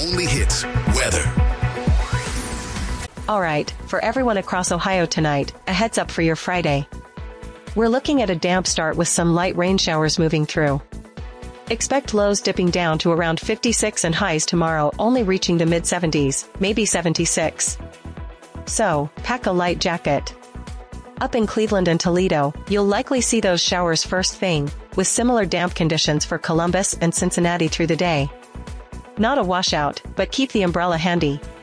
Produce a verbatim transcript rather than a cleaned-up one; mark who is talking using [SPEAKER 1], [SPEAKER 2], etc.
[SPEAKER 1] only hits weather.
[SPEAKER 2] All right, for everyone across Ohio tonight, a heads up for your Friday. We're looking at a damp start with some light rain showers moving through. Expect lows dipping down to around fifty-six and highs tomorrow only reaching the mid seventies, maybe seventy-six. So, pack a light jacket. Up in Cleveland and Toledo, you'll likely see those showers first thing, with similar damp conditions for Columbus and Cincinnati through the day. Not a washout, but keep the umbrella handy.